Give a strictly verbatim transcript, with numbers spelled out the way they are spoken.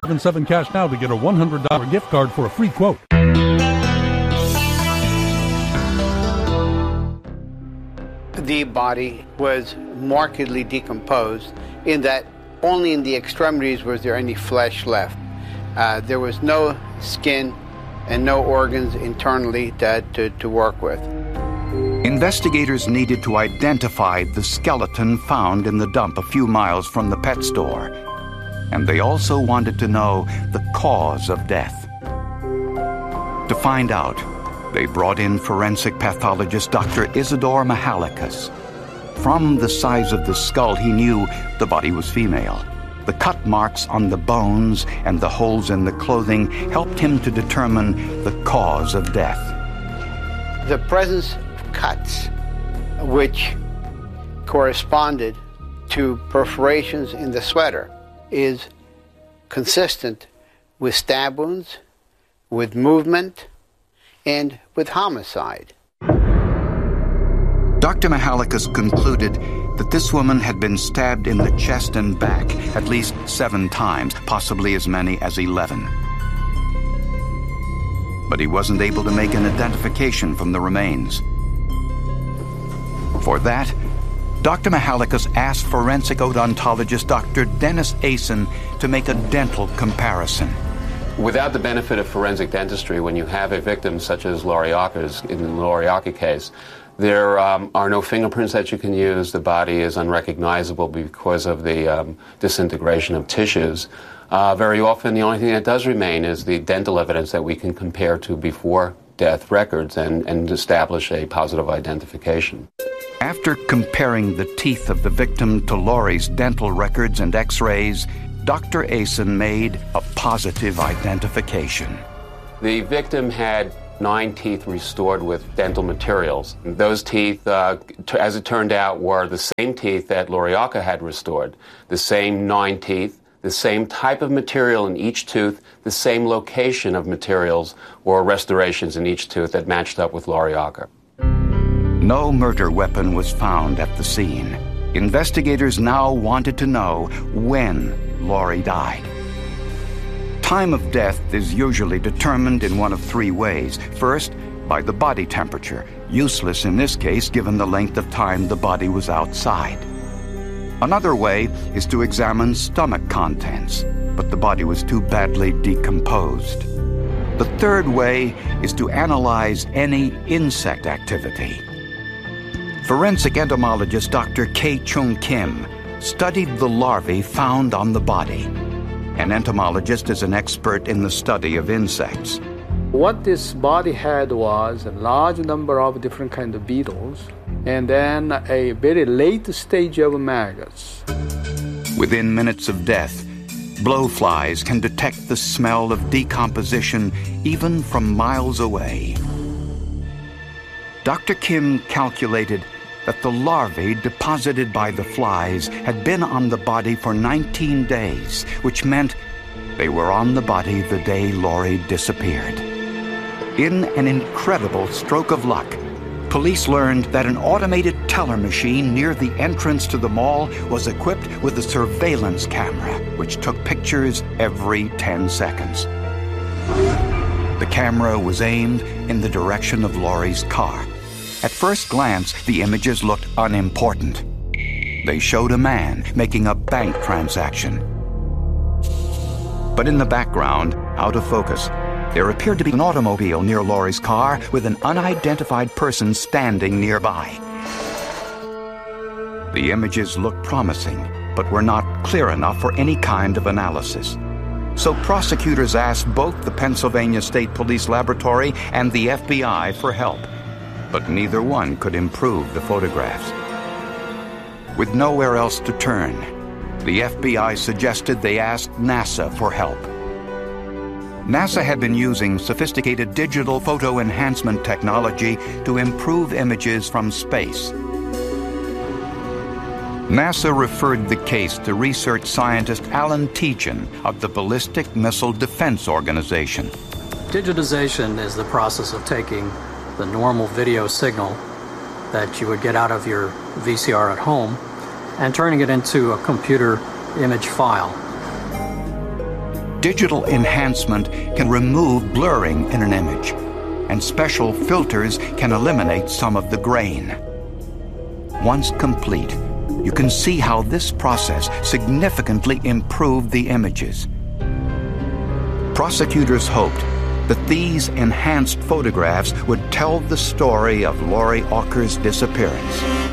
seven seven cash now to get a one hundred dollars gift card for a free quote. The body was markedly decomposed in that only in the extremities was there any flesh left. Uh, there was no skin and no organs internally to, to, to work with. Investigators needed to identify the skeleton found in the dump a few miles from the pet store. And they also wanted to know the cause of death. To find out, they brought in forensic pathologist Doctor Isidore Mahalakas. From the size of the skull, he knew the body was female. The cut marks on the bones and the holes in the clothing helped him to determine the cause of death. The presence of cuts, which corresponded to perforations in the sweater, is consistent with stab wounds, with movement, and with homicide. Doctor Mahalakas concluded that this woman had been stabbed in the chest and back at least seven times, possibly as many as eleven. But he wasn't able to make an identification from the remains. For that, Doctor Mahalakas asked forensic odontologist Doctor Dennis Asen to make a dental comparison. Without the benefit of forensic dentistry, when you have a victim such as Lauriaka's, in the Lauriaka case, there um, are no fingerprints that you can use. The body is unrecognizable because of the um, disintegration of tissues. Uh, very often, the only thing that does remain is the dental evidence that we can compare to before death records and, and establish a positive identification. After comparing the teeth of the victim to Laurie's dental records and x-rays, Doctor Asen made a positive identification. The victim had nine teeth restored with dental materials. Those teeth, uh, t- as it turned out, were the same teeth that Lauriaka had restored. The same nine teeth, the same type of material in each tooth, the same location of materials or restorations in each tooth that matched up with Lauriaka. No murder weapon was found at the scene. Investigators now wanted to know when Laurie died. Time of death is usually determined in one of three ways. First, by the body temperature, useless in this case given the length of time the body was outside. Another way is to examine stomach contents, but the body was too badly decomposed. The third way is to analyze any insect activity. Forensic entomologist Doctor K. Chung Kim studied the larvae found on the body. An entomologist is an expert in the study of insects. What this body had was a large number of different kinds of beetles, and then a very late stage of maggots. Within minutes of death, blowflies can detect the smell of decomposition even from miles away. Doctor Kim calculated that the larvae deposited by the flies had been on the body for nineteen days, which meant they were on the body the day Laurie disappeared. In an incredible stroke of luck, police learned that an automated teller machine near the entrance to the mall was equipped with a surveillance camera, which took pictures every ten seconds. The camera was aimed in the direction of Laurie's car. At first glance, the images looked unimportant. They showed a man making a bank transaction. But in the background, out of focus, there appeared to be an automobile near Laurie's car with an unidentified person standing nearby. The images looked promising, but were not clear enough for any kind of analysis. So prosecutors asked both the Pennsylvania State Police Laboratory and the F B I for help. But neither one could improve the photographs. With nowhere else to turn, the F B I suggested they ask NASA for help. NASA had been using sophisticated digital photo enhancement technology to improve images from space. NASA referred the case to research scientist Alan Tietjen of the Ballistic Missile Defense Organization. Digitization is the process of taking the normal video signal that you would get out of your V C R at home and turning it into a computer image file. Digital enhancement can remove blurring in an image, and special filters can eliminate some of the grain. Once complete, you can see how this process significantly improved the images. Prosecutors hoped that these enhanced photographs would tell the story of Laurie Auker's disappearance.